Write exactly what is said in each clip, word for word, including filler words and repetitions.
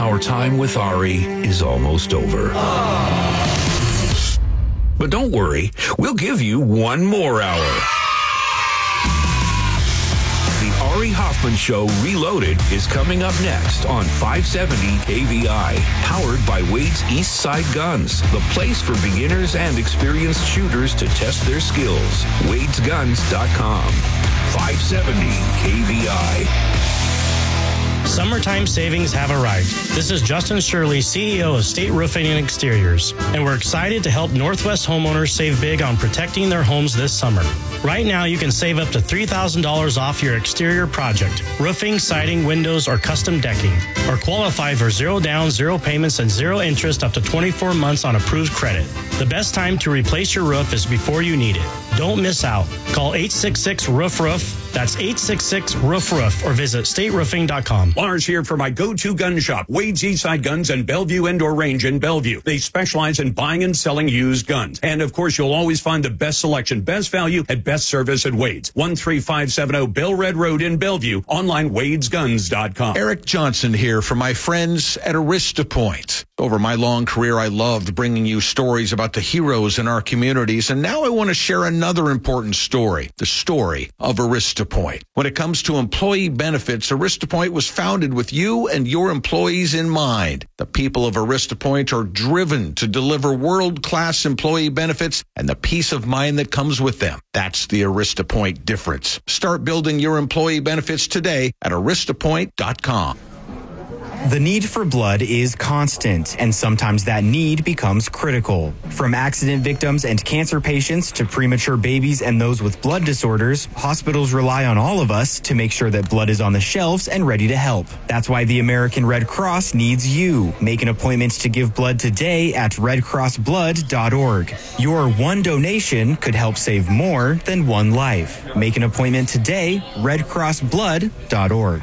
Our time with Ari is almost over. But don't worry, we'll give you one more hour. The Ari Hoffman Show Reloaded is coming up next on five seventy K V I, powered by Wade's East Side Guns, the place for beginners and experienced shooters to test their skills. Wades Guns dot com. five seventy K V I. Summertime savings have arrived. This is Justin Shirley, C E O of State Roofing and Exteriors, and we're excited to help Northwest homeowners save big on protecting their homes this summer. Right now, you can save up to three thousand dollars off your exterior project, roofing, siding, windows, or custom decking, or qualify for zero down, zero payments, and zero interest up to twenty-four months on approved credit. The best time to replace your roof is before you need it. Don't miss out. Call eight six six, roof roof. That's eight six six, roof roof, or visit state roofing dot com. Lars here for my go-to gun shop, Wade's Eastside Guns and Bellevue Indoor Range in Bellevue. They specialize in buying and selling used guns. And, of course, you'll always find the best selection, best value, and best service at Wade's. one three five seven zero Bell Red Road in Bellevue. Online, wades guns dot com. Eric Johnson here for my friends at Arista Point. Over my long career, I loved bringing you stories about the heroes in our communities, and now I want to share another important story, the story of Arista Point. When it comes to employee benefits, Arista Point was founded with you and your employees in mind. The people of Arista Point are driven to deliver world-class employee benefits and the peace of mind that comes with them. That's the Arista Point difference. Start building your employee benefits today at arista point dot com. The need for blood is constant, and sometimes that need becomes critical. From accident victims and cancer patients to premature babies and those with blood disorders, hospitals rely on all of us to make sure that blood is on the shelves and ready to help. That's why the American Red Cross needs you. Make an appointment to give blood today at red cross blood dot org. Your one donation could help save more than one life. Make an appointment today, red cross blood dot org.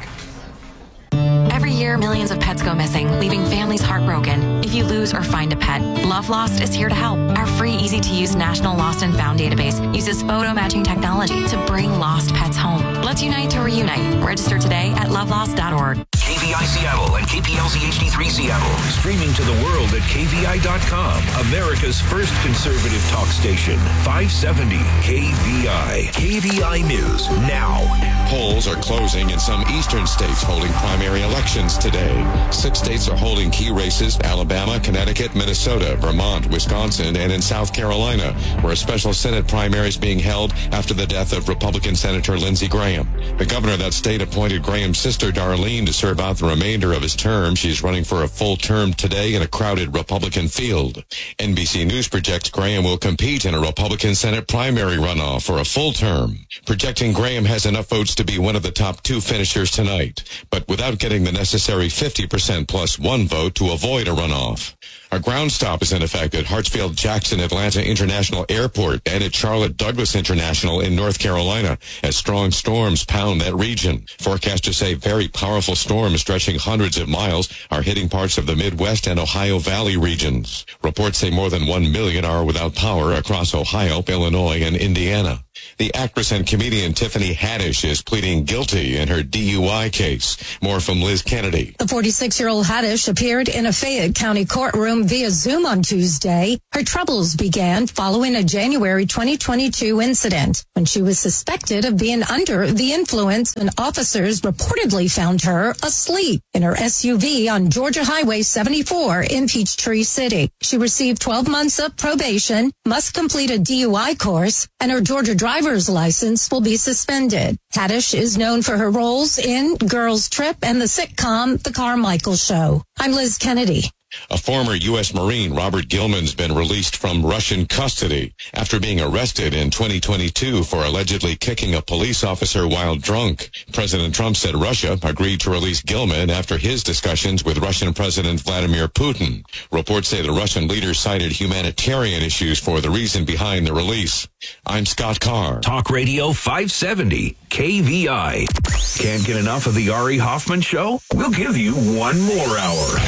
Every year, millions of pets go missing, leaving families heartbroken. If you lose or find a pet, Love Lost is here to help. Our free, easy-to-use National Lost and Found database uses photo matching technology to bring lost pets home. Let's unite to reunite. Register today at love lost dot org. K V I Seattle and K P L Z H D three Seattle. Streaming to the world at K V I dot com. America's first conservative talk station. five seventy K V I. K V I News now. Polls are closing in some eastern states holding primary elections today. Six states are holding key races: Alabama, Connecticut, Minnesota, Vermont, Wisconsin, and in South Carolina, where a special Senate primary is being held after the death of Republican Senator Lindsey Graham. The governor of that state appointed Graham's sister, Darlene, to serve out the remainder of his term. She's running for a full term today in a crowded Republican field. N B C News projects Graham will compete in a Republican Senate primary runoff for a full term, projecting Graham has enough votes to be one of the top two finishers tonight, but without getting the necessary fifty percent plus one vote to avoid a runoff. A ground stop is in effect at Hartsfield-Jackson Atlanta International Airport and at Charlotte Douglas International in North Carolina as strong storms pound that region. Forecasters say very powerful storms stretching hundreds of miles are hitting parts of the Midwest and Ohio Valley regions. Reports say more than one million are without power across Ohio, Illinois, and Indiana. The actress and comedian Tiffany Haddish is pleading guilty in her D U I case. More from Liz Kennedy. The forty-six-year-old Haddish appeared in a Fayette County courtroom via Zoom on Tuesday. Her troubles began following a January twenty twenty-two incident when she was suspected of being under the influence and officers reportedly found her asleep in her S U V on Georgia Highway seventy-four in Peachtree City. She received twelve months of probation, must complete a D U I course, and her Georgia driver's license will be suspended. Haddish is known for her roles in Girls Trip and the sitcom The Carmichael Show. I'm Liz Kennedy. A former U S Marine, Robert Gilman's been released from Russian custody after being arrested in twenty twenty-two for allegedly kicking a police officer while drunk. President Trump said Russia agreed to release Gilman after his discussions with Russian President Vladimir Putin. Reports say the Russian leader cited humanitarian issues for the reason behind the release. I'm Scott Carr. Talk Radio five seventy K V I. Can't get enough of the Ari Hoffman Show? We'll give you one more hour.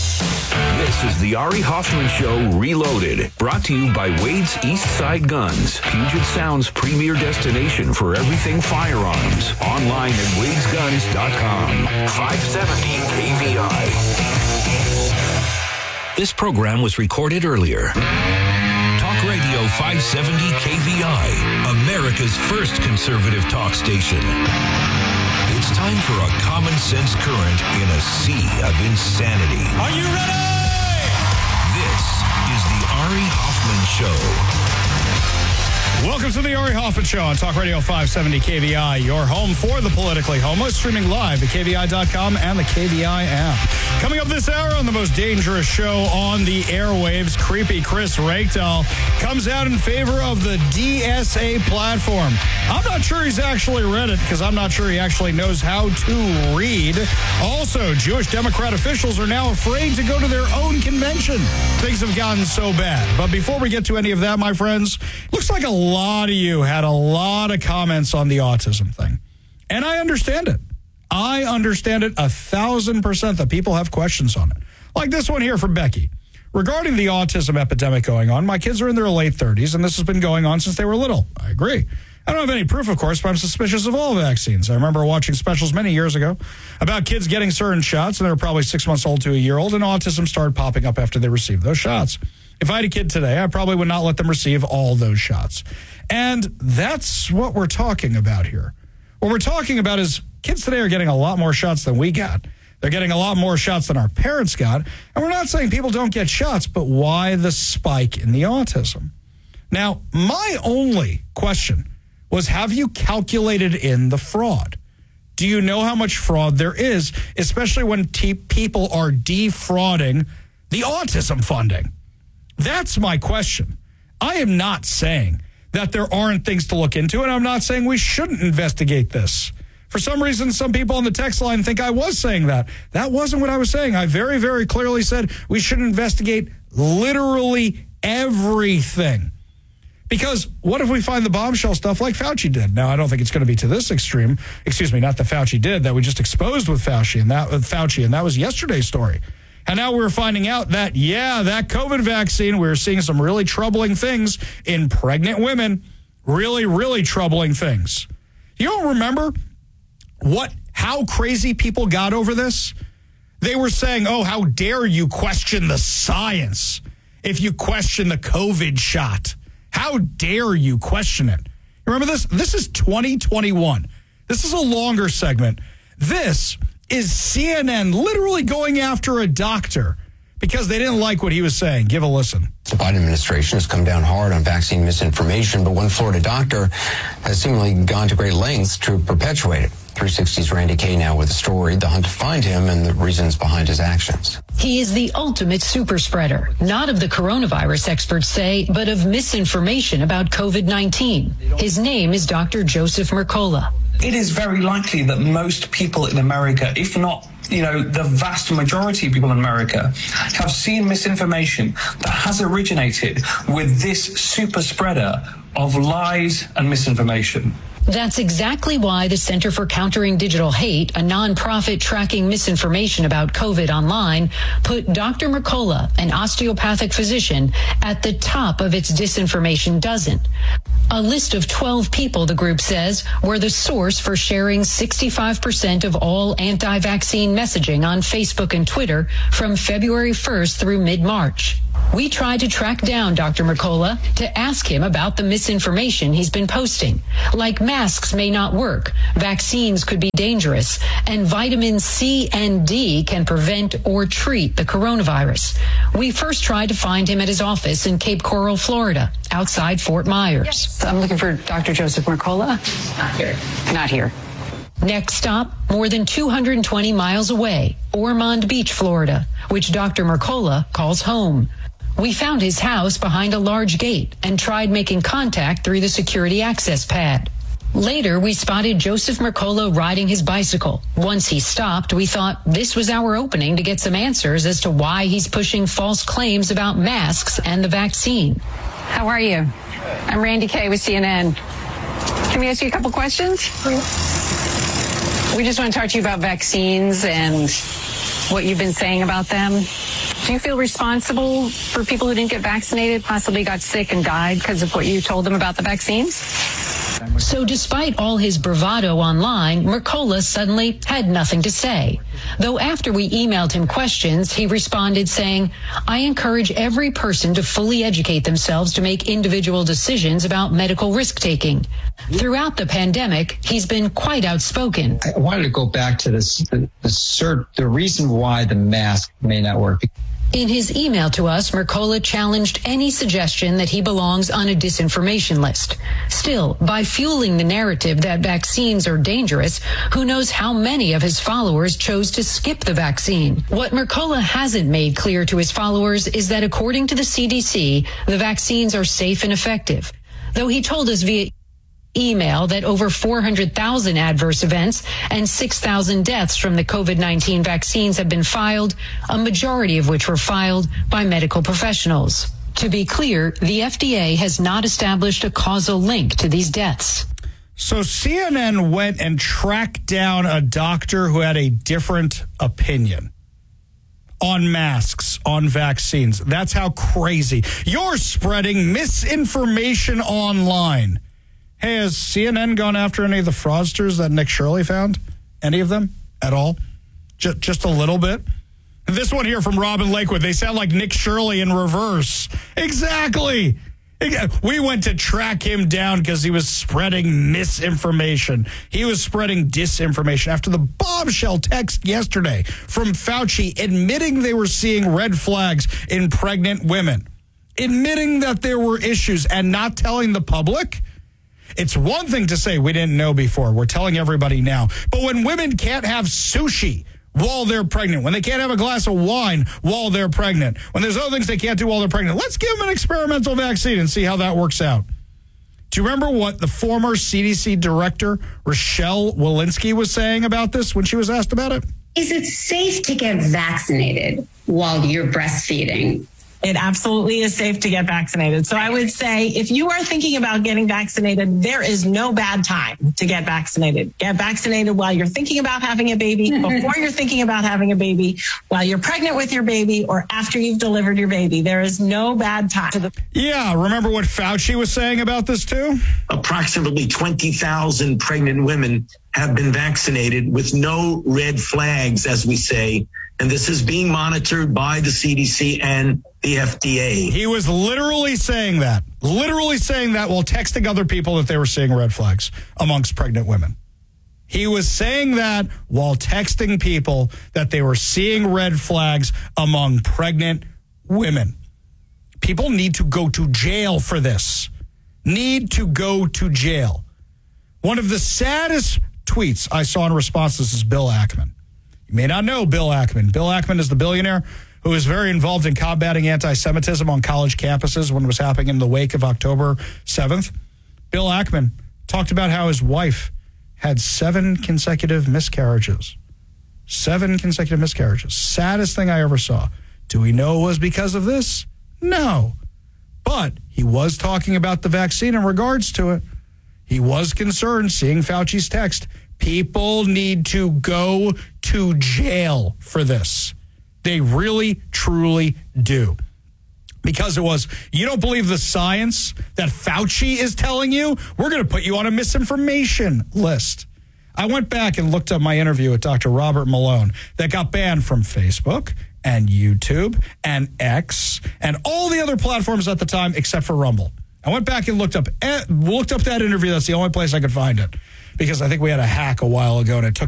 This is the Ari Hoffman Show Reloaded, brought to you by Wade's East Side Guns, Puget Sound's premier destination for everything firearms. Online at wades guns dot com. five seventy K V I. This program was recorded earlier. Talk Radio five seventy K V I, America's first conservative talk station. It's time for a common sense current in a sea of insanity. Are you ready? This is the Ari Hoffman Show. Welcome to the Ari Hoffman Show on Talk Radio five seventy K V I, your home for the politically homeless, streaming live at K V I dot com and the K V I app. Coming up this hour on the most dangerous show on the airwaves, creepy Chris Rakedal comes out in favor of the D S A platform. I'm not sure he's actually read it because I'm not sure he actually knows how to read. Also, Jewish Democrat officials are now afraid to go to their own convention. Things have gotten so bad. But before we get to any of that, my friends, looks like a A lot of you had a lot of comments on the autism thing. And I understand it. I understand it a thousand percent that people have questions on it. Like this one here from Becky. Regarding the autism epidemic going on, my kids are in their late thirties, and this has been going on since they were little. I agree. I don't have any proof, of course, but I'm suspicious of all vaccines. I remember watching specials many years ago about kids getting certain shots, and they were probably six months old to a year old, and autism started popping up after they received those shots. If I had a kid today, I probably would not let them receive all those shots. And that's what we're talking about here. What we're talking about is kids today are getting a lot more shots than we got. They're getting a lot more shots than our parents got. And we're not saying people don't get shots, but why the spike in the autism? Now, my only question was, have you calculated in the fraud? Do you know how much fraud there is, especially when t- people are defrauding the autism funding? That's my question. I am not saying that there aren't things to look into, and I'm not saying we shouldn't investigate this. For some reason, some people on the text line think I was saying that. That wasn't what I was saying. I very, very clearly said we should investigate literally everything. Because what if we find the bombshell stuff like Fauci did? Now, I don't think it's going to be to this extreme. Excuse me, not that Fauci did, that we just exposed with Fauci, and that, with Fauci, and that was yesterday's story. And now we're finding out that, yeah, that COVID vaccine, we're seeing some really troubling things in pregnant women. Really, really troubling things. You don't remember what, how crazy people got over this? They were saying, oh, how dare you question the science if you question the COVID shot? How dare you question it? You remember this? This is twenty twenty-one. This is a longer segment. This is C N N literally going after a doctor because they didn't like what he was saying. Give a listen. The Biden administration has come down hard on vaccine misinformation, but one Florida doctor has seemingly gone to great lengths to perpetuate it. three sixty's Randy Kay now with a story, the hunt to find him and the reasons behind his actions. He is the ultimate super spreader, not of the coronavirus, experts say, but of misinformation about COVID nineteen. His name is Doctor Joseph Mercola. It is very likely that most people in America, if not, you know, the vast majority of people in America, have seen misinformation that has originated with this super spreader of lies and misinformation. That's exactly why the Center for Countering Digital Hate, a nonprofit tracking misinformation about COVID online, put Doctor Mercola, an osteopathic physician, at the top of its disinformation dozen. A list of twelve people, the group says, were the source for sharing sixty-five percent of all anti-vaccine messaging on Facebook and Twitter from February first through mid-March. We tried to track down Doctor Mercola to ask him about the misinformation he's been posting, like masks may not work, vaccines could be dangerous, and vitamin C and D can prevent or treat the coronavirus. We first tried to find him at his office in Cape Coral, Florida, outside Fort Myers. Yes, I'm looking for Doctor Joseph Mercola. Not here. Not here. Next stop, more than two hundred twenty miles away, Ormond Beach, Florida, which Doctor Mercola calls home. We found his house behind a large gate and tried making contact through the security access pad. Later, we spotted Joseph Mercola riding his bicycle. Once he stopped, we thought this was our opening to get some answers as to why he's pushing false claims about masks and the vaccine. How are you? I'm Randy Kay with C N N. Can we ask you a couple questions? We just want to talk to you about vaccines and what you've been saying about them. Do you feel responsible for people who didn't get vaccinated, possibly got sick and died because of what you told them about the vaccines? So despite all his bravado online, Mercola suddenly had nothing to say. Though after we emailed him questions, he responded saying, I encourage every person to fully educate themselves to make individual decisions about medical risk-taking. Throughout the pandemic, he's been quite outspoken. I wanted to go back to this, the, the, cert, the reason why the mask may not work. In his email to us, Mercola challenged any suggestion that he belongs on a disinformation list. Still, by fueling the narrative that vaccines are dangerous, who knows how many of his followers chose to skip the vaccine? What Mercola hasn't made clear to his followers is that according to the C D C, the vaccines are safe and effective. Though he told us via email that over four hundred thousand adverse events and six thousand deaths from the COVID nineteen vaccines have been filed, a majority of which were filed by medical professionals. To be clear, the F D A has not established a causal link to these deaths. So C N N went and tracked down a doctor who had a different opinion on masks, on vaccines. That's how crazy. You're spreading misinformation online. Hey, has C N N gone after any of the fraudsters that Nick Shirley found? Any of them at all? Just, just a little bit? This one here from Robin Lakewood, they sound like Nick Shirley in reverse. Exactly. We went to track him down because he was spreading misinformation. He was spreading disinformation after the bombshell text yesterday from Fauci admitting they were seeing red flags in pregnant women, admitting that there were issues and not telling the public. It's one thing to say we didn't know before. We're telling everybody now. But when women can't have sushi while they're pregnant, when they can't have a glass of wine while they're pregnant, when there's other things they can't do while they're pregnant, let's give them an experimental vaccine and see how that works out. Do you remember what the former C D C director, Rochelle Walensky, was saying about this when she was asked about it? Is it safe to get vaccinated while you're breastfeeding? It absolutely is safe to get vaccinated. So I would say if you are thinking about getting vaccinated, there is no bad time to get vaccinated. Get vaccinated while you're thinking about having a baby, before you're thinking about having a baby, while you're pregnant with your baby, or after you've delivered your baby. There is no bad time. Yeah, remember what Fauci was saying about this too? Approximately twenty thousand pregnant women have been vaccinated with no red flags, as we say. And this is being monitored by the C D C and the F D A. He was literally saying that, literally saying that while texting other people that they were seeing red flags amongst pregnant women. He was saying that while texting people that they were seeing red flags among pregnant women. People need to go to jail for this. Need to go to jail. One of the saddest tweets I saw in response to this is Bill Ackman. You may not know Bill Ackman. Bill Ackman is the billionaire who was very involved in combating anti-Semitism on college campuses when it was happening in the wake of October seventh. Bill Ackman talked about how his wife had seven consecutive miscarriages. Seven consecutive miscarriages. Saddest thing I ever saw. Do we know it was because of this? No. But he was talking about the vaccine in regards to it. He was concerned, seeing Fauci's text. People need to go to jail for this. They really, truly do. Because it was, you don't believe the science that Fauci is telling you? We're going to put you on a misinformation list. I went back and looked up my interview with Doctor Robert Malone that got banned from Facebook and YouTube and X and all the other platforms at the time except for Rumble. I went back and looked up looked up that interview. That's the only place I could find it. Because I think we had a hack a while ago and it took